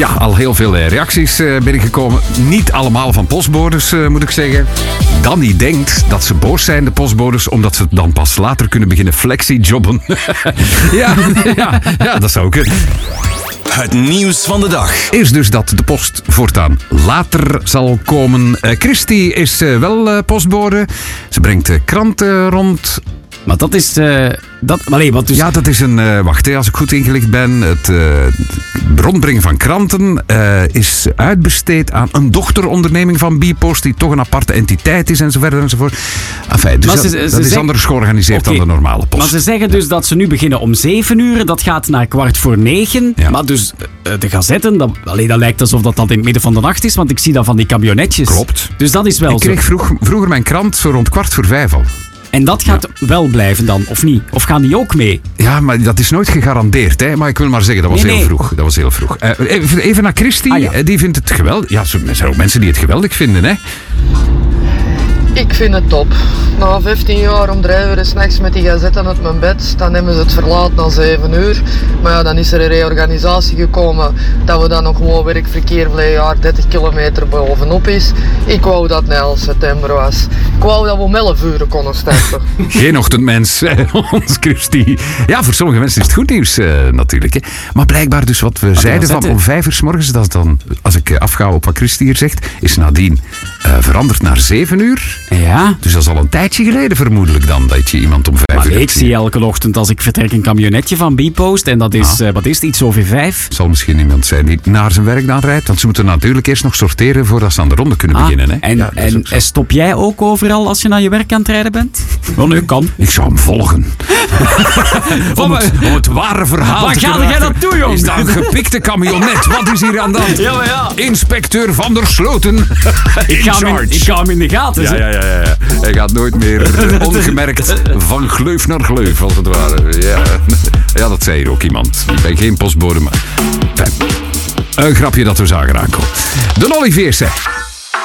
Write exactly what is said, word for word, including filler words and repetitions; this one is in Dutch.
Ja, al heel veel uh, reacties uh, binnengekomen. Niet allemaal van postbodes, uh, moet ik zeggen. Danny denkt dat ze boos zijn, de postbodes, omdat ze dan pas later kunnen beginnen flexi-jobben. ja, ja, ja, dat zou kunnen. Het nieuws van de dag. Is dus dat de post voortaan later zal komen. Uh, Christy is uh, wel uh, postbode. Ze brengt uh, kranten rond. Maar dat is... Uh, dat, allee, wat dus... Ja, dat is een... Uh, wacht, hè, als ik goed ingelicht ben. Het uh, rondbrengen van kranten uh, is uitbesteed aan een dochteronderneming van Bpost, die toch een aparte entiteit is, en zo verder enzovoort. Enfin, dus ze, dat, ze dat zeg... is anders georganiseerd okay. dan de normale post. Maar ze zeggen dus dat ze nu beginnen om zeven uur. Dat gaat naar kwart voor negen. Ja. Maar dus uh, de gazetten, dat, allee, dat lijkt alsof dat, dat in het midden van de nacht is, want ik zie dat van die camionetjes. Klopt. Dus dat is wel ik kreeg zo. Vroeg, vroeger mijn krant zo rond kwart voor vijf al. En dat gaat ja. wel blijven dan, of niet? Of gaan die ook mee? Ja, maar dat is nooit gegarandeerd. Hè? Maar ik wil maar zeggen, dat was nee, heel nee. vroeg. Dat was heel vroeg. Uh, even, even naar Christy. Ah, ja. Die vindt het geweldig. Ja, er zijn ook mensen die het geweldig vinden, hè? Ik vind het top. Na vijftien jaar om drie uur 's nachts met die gazetten uit mijn bed, dan hebben ze het verlaten na zeven uur. Maar ja, dan is er een reorganisatie gekomen dat we dan nog gewoon werkverkeer voor een jaar dertig kilometer bovenop is. Ik wou dat het elf september was. Ik wou dat we om elf uur konden starten. Geen ochtendmens, ons Christy. Ja, voor sommige mensen is het goed nieuws uh, natuurlijk. Hè. Maar blijkbaar dus wat we wat zeiden van om vijf uur 's morgens, dat is dan, als ik afga op wat Christy hier zegt, is nadien uh, veranderd naar zeven uur. Ja. Dus dat is al een tijdje geleden vermoedelijk dan, dat je iemand om vijf maar uur... ik zie elke ochtend als ik vertrek een camionetje van Bpost en dat is, ah. uh, wat is het, iets over vijf? Zal misschien iemand zijn die naar zijn werk dan rijdt, want ze moeten natuurlijk eerst nog sorteren voordat ze aan de ronde kunnen ah. beginnen. Hè? En, ja, en, en stop jij ook overal als je naar je werk aan het rijden bent? Wel, nu kan. Ik zou hem volgen. om, het, om het ware verhaal Waar te kunnen maken. Waar ga jij naartoe, jongen? Is dat een gepikte camionet? Wat is hier aan de hand? Ja, maar ja. Inspecteur Van der Sloten. ik, ga hem in, ik ga hem in de gaten. Ja, ja, ja, ja. Hij gaat nooit meer ongemerkt van gleuf naar gleuf, als het ware. Ja, ja, dat zei hier ook iemand. Ik ben geen postbode, maar... Een grapje dat we zagen aankomen. De Olivier zegt...